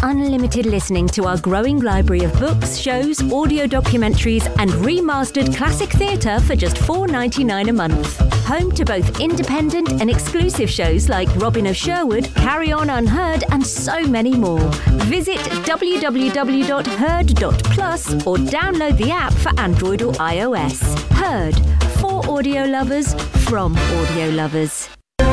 unlimited listening to our growing library of books, shows, audio documentaries and remastered classic theatre for just $4.99 a month. Home to both independent and exclusive shows like Robin of Sherwood, Carry On Unheard and so many more. Visit www.heard.plus or download the app for Android or iOS. Heard, for audio lovers, from audio lovers.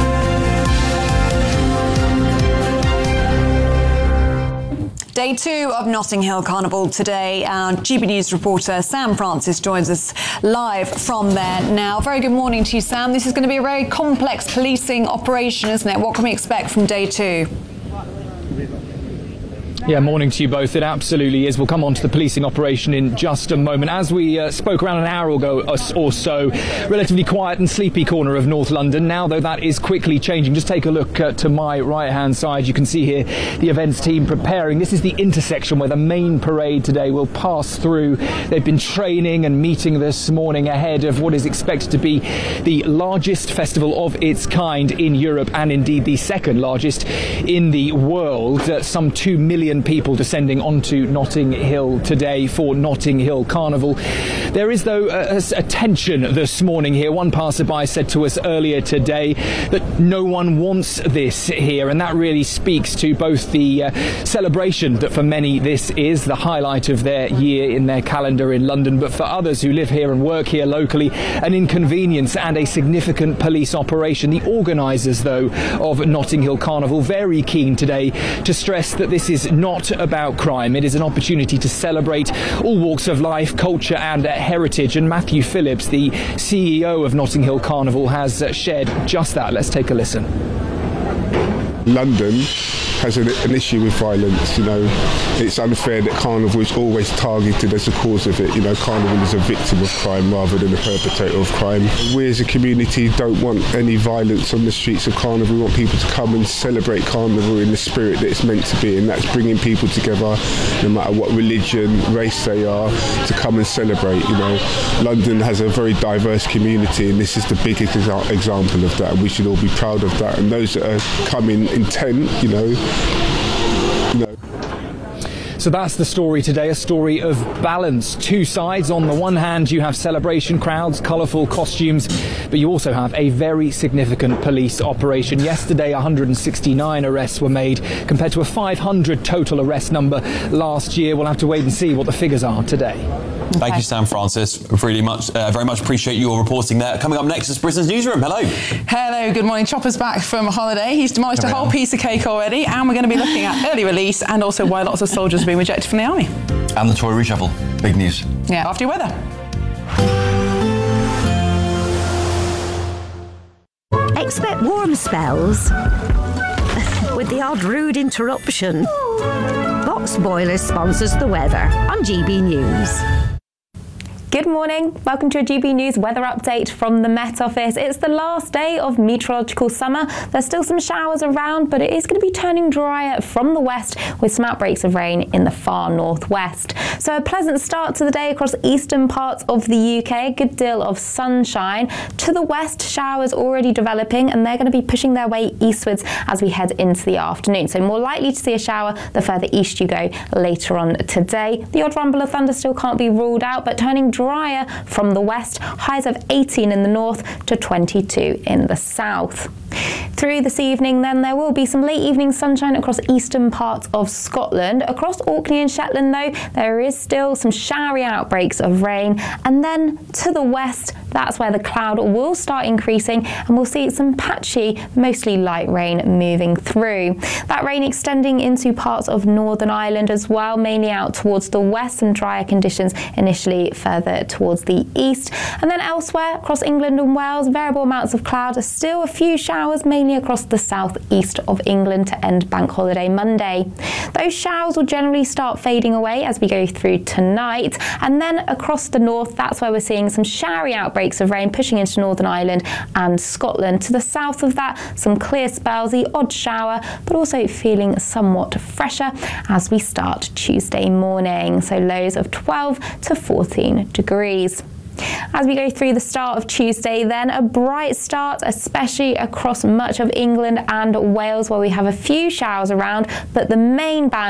Day 2 of Notting Hill Carnival today. Our GB News reporter Sam Francis joins us live from there now. Very good morning to you, Sam. This is going to be a very complex policing operation, isn't it? What can we expect from day 2? Yeah, morning to you both. It absolutely is. We'll come on to the policing operation in just a moment. As we spoke around an hour ago or so, relatively quiet and sleepy corner of North London. Now, though, that is quickly changing. Just take a look to my right-hand side. You can see here the events team preparing. This is the intersection where the main parade today will pass through. They've been training and meeting this morning ahead of what is expected to be the largest festival of its kind in Europe and indeed the second largest in the world. Some 2 million people descending onto Notting Hill today for Notting Hill Carnival. There is, though, a tension this morning here. One passerby said to us earlier today that no one wants this here, and that really speaks to both the celebration that for many this is the highlight of their year in their calendar in London, but for others who live here and work here locally, an inconvenience and a significant police operation. The organisers, though, of Notting Hill Carnival very keen today to stress that this is not about crime. It is an opportunity to celebrate all walks of life, culture and heritage. And Matthew Phillips, the CEO of Notting Hill Carnival, has shared just that. Let's take a listen. London has an issue with violence. You know, it's unfair that Carnival is always targeted as the cause of it. You know, Carnival is a victim of crime rather than a perpetrator of crime. We as a community don't want any violence on the streets of Carnival. We want people to come and celebrate Carnival in the spirit that it's meant to be, and that's bringing people together, no matter what religion, race they are, to come and celebrate. You know, London has a very diverse community, and this is the biggest example of that, and we should all be proud of that. And those that are coming intent, you know. So that's the story today, a story of balance. Two sides. On the one hand, you have celebration crowds, colourful costumes, but you also have a very significant police operation. Yesterday, 169 arrests were made, compared to a 500 total arrest number last year. We'll have to wait and see what the figures are today. Okay. Thank you, Sam Francis. Very much appreciate your reporting there. Coming up next is Britain's Newsroom. Hello. Hello, good morning. Chopper's back from holiday. He's demolished a whole piece of cake already, and we're going to be looking at early release and also why lots of soldiers have been rejected from the army. And the Tory reshuffle. Big news. Yeah, after your weather. Expect warm spells with the odd rude interruption. Box Boilers sponsors the weather on GB News. Good morning. Welcome to a GB News weather update from the Met Office. It's the last day of meteorological summer. There's still some showers around, but it is going to be turning drier from the west with some outbreaks of rain in the far northwest. So a pleasant start to the day across eastern parts of the UK. A good deal of sunshine. To the west, showers already developing, and they're going to be pushing their way eastwards as we head into the afternoon. So more likely to see a shower the further east you go later on today. The odd rumble of thunder still can't be ruled out, but turning drier from the west, highs of 18 in the north to 22 in the south. Through this evening then, there will be some late evening sunshine across eastern parts of Scotland. Across Orkney and Shetland though, there is still some showery outbreaks of rain, and then to the west, that's where the cloud will start increasing and we'll see some patchy, mostly light rain moving through. That rain extending into parts of Northern Ireland as well, mainly out towards the west, and drier conditions initially further towards the east. And then elsewhere across England and Wales, variable amounts of cloud, still a few showers mainly across the southeast of England to end Bank Holiday Monday. Those showers will generally start fading away as we go through tonight, and then across the north, that's where we're seeing some showery outbreaks of rain pushing into Northern Ireland and Scotland. To the south of that, some clear spells, the odd shower, but also feeling somewhat fresher as we start Tuesday morning. So lows of 12 to 14 degrees. As we go through the start of Tuesday then, a bright start, especially across much of England and Wales, where we have a few showers around, but the main band